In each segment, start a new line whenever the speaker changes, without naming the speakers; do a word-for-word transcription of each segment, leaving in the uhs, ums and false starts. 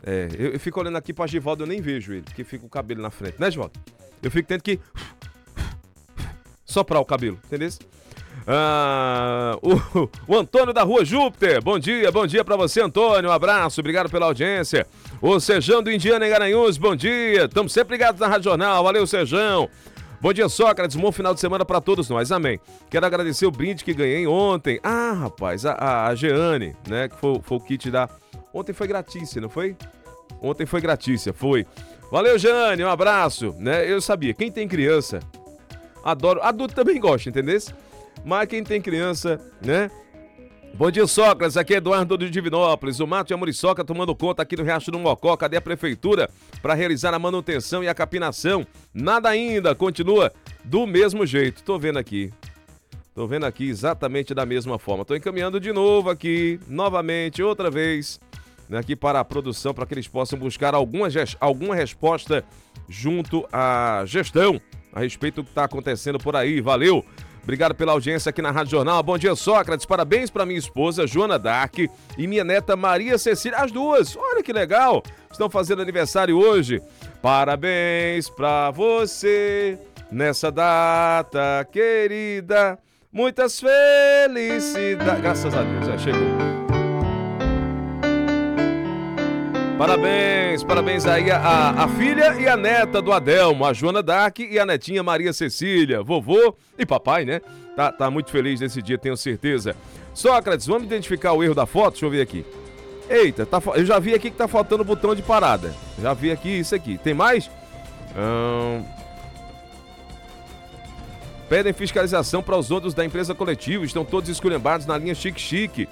É, eu, eu fico olhando aqui pra Givaldo, eu nem vejo ele, porque fica o cabelo na frente, né, Givaldo? Eu fico tendo que soprar o cabelo, entendeu? Ah, o, o Antônio da Rua Júpiter, bom dia, bom dia pra você, Antônio, um abraço, obrigado pela audiência. O Sejão do Indiana em Garanhuns, bom dia, estamos sempre ligados na Rádio Jornal, valeu, Sejão. Bom dia, Sócrates, bom final de semana pra todos nós, amém. Quero agradecer o brinde que ganhei ontem. Ah, rapaz, a, a, a Jeane, né, que foi, foi o kit da... Ontem foi gratícia, não foi? Ontem foi gratícia, foi. Valeu, Jeane, um abraço, né? Eu sabia, quem tem criança, adoro, adulto também gosta, entendeu? Mas quem tem criança, né? Bom dia, Sócrates, aqui é Eduardo de Divinópolis, o Mato e a Muriçoca tomando conta aqui do Riacho do Mocó, cadê a prefeitura para realizar a manutenção e a capinação? Nada ainda, continua do mesmo jeito, tô vendo aqui. Tô vendo aqui exatamente da mesma forma. Tô encaminhando de novo aqui, novamente, outra vez, né, aqui para a produção, para que eles possam buscar alguma, alguma resposta junto à gestão a respeito do que está acontecendo por aí. Valeu! Obrigado pela audiência aqui na Rádio Jornal. Bom dia, Sócrates. Parabéns para minha esposa, Joana Dark, e minha neta Maria Cecília. As duas, olha que legal. Estão fazendo aniversário hoje. Parabéns para você nessa data querida. Muitas felicidades. Graças a Deus, já chegou. Parabéns, parabéns aí a, a filha e a neta do Adelmo, a Joana Dark e a netinha Maria Cecília, vovô e papai, né? Tá, tá muito feliz nesse dia, tenho certeza. Sócrates, vamos identificar o erro da foto? Deixa eu ver aqui. Eita, tá, eu já vi aqui que tá faltando o botão de parada. Já vi aqui isso aqui. Tem mais? Hum... Pedem fiscalização para os ônibus da empresa coletiva, estão todos esculhambados na linha chique-chique.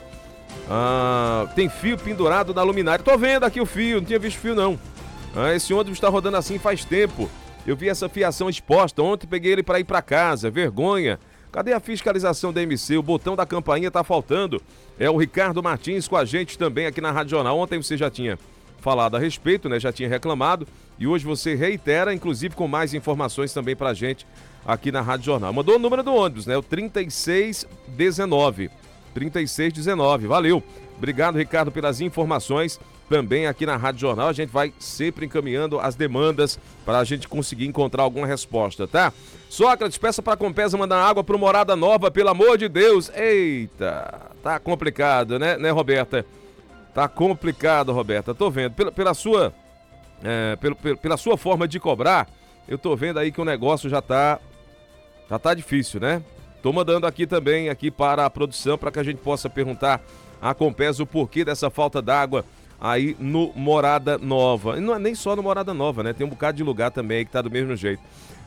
Ah, tem fio pendurado na luminária. Tô vendo aqui o fio, não tinha visto fio não. Ah, esse ônibus está rodando assim faz tempo. Eu vi essa fiação exposta. Ontem peguei ele para ir para casa. Vergonha. Cadê a fiscalização da M C? O botão da campainha tá faltando. É o Ricardo Martins com a gente também aqui na Rádio Jornal. Ontem você já tinha falado a respeito, né? Já tinha reclamado. E hoje você reitera, inclusive com mais informações também pra gente aqui na Rádio Jornal. Mandou o número do ônibus, né? O trinta e seis dezenove. trinta e seis dezenove. Valeu. Obrigado, Ricardo, pelas informações. Também aqui na Rádio Jornal a gente vai sempre encaminhando as demandas para a gente conseguir encontrar alguma resposta, tá? Sócrates, peça para a Compesa mandar água para o Morada Nova, pelo amor de Deus. Eita, tá complicado, né, né, Roberta? Tá complicado, Roberta. Tô vendo. Pela, pela sua é, pela, pela sua forma de cobrar, eu tô vendo aí que o negócio já tá, já tá difícil, né? Tô mandando aqui também aqui para a produção para que a gente possa perguntar à Compesa o porquê dessa falta d'água aí no Morada Nova. E não é nem só no Morada Nova, né? Tem um bocado de lugar também aí que tá do mesmo jeito.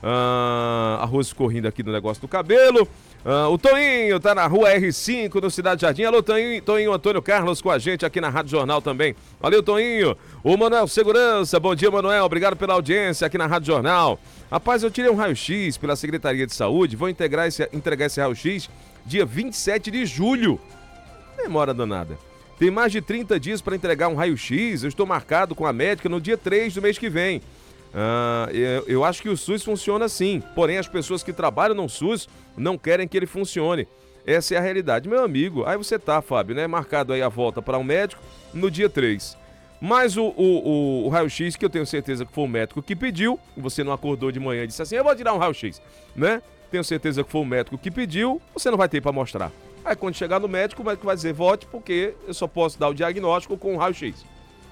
Ah, arroz correndo aqui no negócio do cabelo. Ah, o Toninho tá na rua R cinco, no Cidade Jardim. Alô, Toninho, Toninho Antônio Carlos com a gente aqui na Rádio Jornal também. Valeu, Toninho. O Manuel Segurança, bom dia, Manuel. Obrigado pela audiência aqui na Rádio Jornal. Rapaz, eu tirei um raio-x pela Secretaria de Saúde. Vou integrar esse, entregar esse raio-x dia vinte e sete de julho. Demora danada. Tem mais de trinta dias para entregar um raio-x. Eu estou marcado com a médica no dia três do mês que vem. Ah, eu, eu acho que o SUS funciona assim. Porém, as pessoas que trabalham no SUS não querem que ele funcione. Essa é a realidade. Meu amigo, aí você tá, Fábio, né? Marcado aí a volta para um médico no dia três. Mas o, o, o, o raio-x, que eu tenho certeza que foi o médico que pediu, você não acordou de manhã e disse assim, eu vou tirar um raio-x, né? Tenho certeza que foi o médico que pediu, você não vai ter para mostrar. Aí quando chegar no médico, o médico vai dizer, volte porque eu só posso dar o diagnóstico com o raio-x.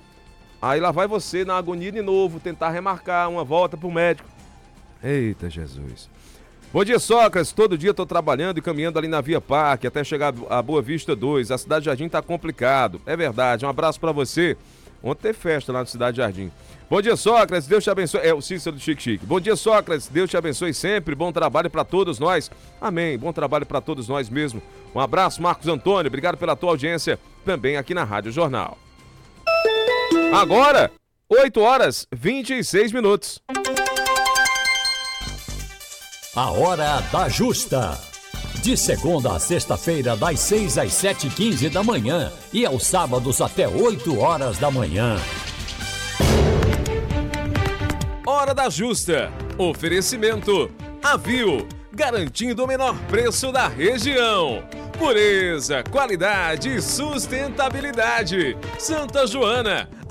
Aí lá vai você na agonia de novo, tentar remarcar uma volta pro médico. Eita Jesus. Bom dia, Sócrates. Todo dia eu tô trabalhando e caminhando ali na Via Parque até chegar a Boa Vista dois. A Cidade Jardim tá complicado. É verdade. Um abraço pra você. Ontem teve festa lá na Cidade Jardim. Bom dia, Sócrates. Deus te abençoe. É o Cícero do Chique Chique. Bom dia, Sócrates. Deus te abençoe sempre. Bom trabalho pra todos nós. Amém. Bom trabalho pra todos nós mesmo. Um abraço, Marcos Antônio. Obrigado pela tua audiência também aqui na Rádio Jornal. Agora, oito horas e vinte e seis minutos.
A Hora da Justa. De segunda a sexta-feira, das seis às sete e quinze da manhã. E aos sábados até oito horas da manhã.
Hora da Justa. Oferecimento Avil, garantindo o menor preço da região. Pureza, qualidade e sustentabilidade. Santa Joana,